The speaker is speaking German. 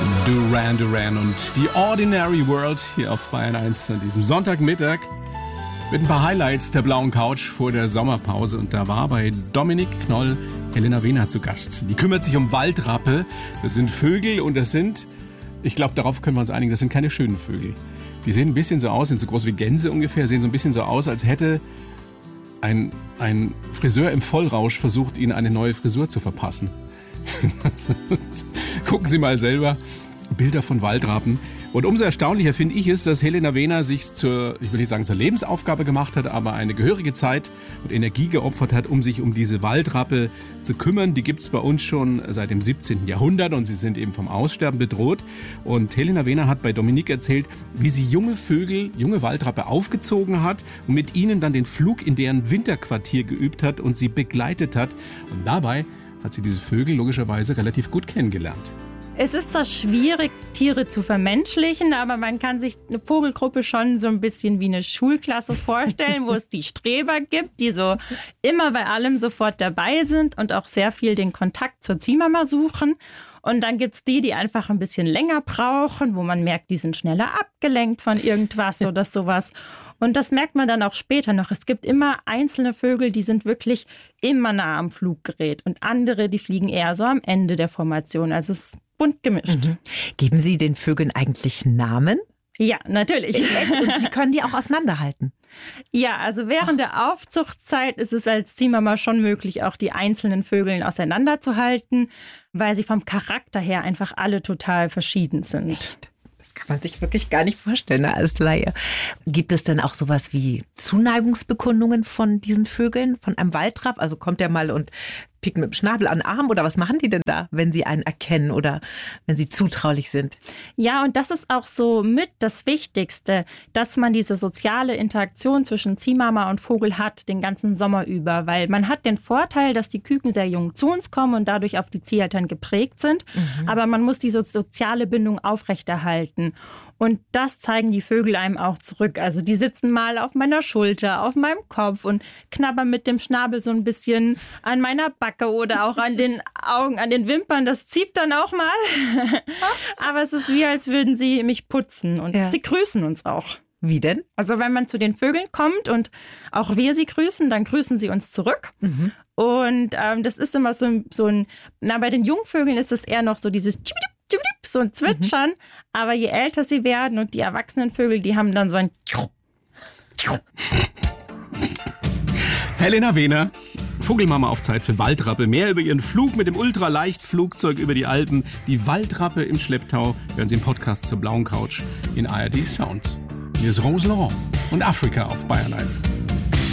Duran Duran und The Ordinary World hier auf Bayern 1 an diesem Sonntagmittag mit ein paar Highlights der blauen Couch vor der Sommerpause. Und da war bei Dominik Knoll Helena Wehner zu Gast. Die kümmert sich um Waldrappe. Das sind Vögel und das sind, ich glaube, darauf können wir uns einigen, das sind keine schönen Vögel. Die sehen ein bisschen so aus, sind so groß wie Gänse ungefähr, sehen so ein bisschen so aus, als hätte ein Friseur im Vollrausch versucht, ihnen eine neue Frisur zu verpassen. Gucken Sie mal selber Bilder von Waldrappen. Und umso erstaunlicher finde ich es, dass Helena Wehner sich ich will nicht sagen zur Lebensaufgabe gemacht hat, aber eine gehörige Zeit und Energie geopfert hat, um sich um diese Waldrappe zu kümmern. Die gibt es bei uns schon seit dem 17. Jahrhundert und sie sind eben vom Aussterben bedroht. Und Helena Wehner hat bei Dominik erzählt, wie sie junge Vögel, junge Waldrappe aufgezogen hat und mit ihnen dann den Flug in deren Winterquartier geübt hat und sie begleitet hat. Und dabei hat sie diese Vögel logischerweise relativ gut kennengelernt. Es ist zwar schwierig, Tiere zu vermenschlichen, aber man kann sich eine Vogelgruppe schon so ein bisschen wie eine Schulklasse vorstellen, wo es die Streber gibt, die so immer bei allem sofort dabei sind und auch sehr viel den Kontakt zur Ziehmama suchen. Und dann gibt's die einfach ein bisschen länger brauchen, wo man merkt, die sind schneller abgelenkt von irgendwas oder sowas. Und das merkt man dann auch später noch. Es gibt immer einzelne Vögel, die sind wirklich immer nah am Fluggerät und andere, die fliegen eher so am Ende der Formation. Also es ist bunt gemischt. Mhm. Geben Sie den Vögeln eigentlich Namen? Ja, natürlich. Und Sie können die auch auseinanderhalten? Ja, also während der Aufzuchtzeit ist es als Ziehmama schon möglich, auch die einzelnen Vögel auseinanderzuhalten, weil sie vom Charakter her einfach alle total verschieden sind. Echt? Das kann man sich wirklich gar nicht vorstellen, ne, als Laie. Gibt es denn auch sowas wie Zuneigungsbekundungen von diesen Vögeln, von einem Waldrapp? Also kommt der mal und pickt mit dem Schnabel an den Arm oder was machen die denn da, wenn sie einen erkennen oder wenn sie zutraulich sind? Ja, und das ist auch so mit das Wichtigste, dass man diese soziale Interaktion zwischen Ziehmama und Vogel hat, den ganzen Sommer über, weil man hat den Vorteil, dass die Küken sehr jung zu uns kommen und dadurch auf die Zieheltern geprägt sind, aber man muss diese soziale Bindung aufrechterhalten. Und das zeigen die Vögel einem auch zurück. Also die sitzen mal auf meiner Schulter, auf meinem Kopf und knabbern mit dem Schnabel so ein bisschen an meiner Backe oder auch an den Augen, an den Wimpern. Das zieht dann auch mal. Aber es ist wie, als würden sie mich putzen. Und sie grüßen uns auch. Wie denn? Also wenn man zu den Vögeln kommt und auch wir sie grüßen, dann grüßen sie uns zurück. Mhm. Und das ist immer so ein, bei den Jungvögeln ist es eher noch so dieses so ein Zwitschern, aber je älter sie werden und die erwachsenen Vögel, die haben dann so ein Helena Wehner, Vogelmama auf Zeit für Waldrappe. Mehr über ihren Flug mit dem Ultraleichtflugzeug über die Alpen. Die Waldrappe im Schlepptau hören Sie im Podcast zur blauen Couch in ARD Sound. Hier ist Rose Laurent und Afrika auf Bayern 1.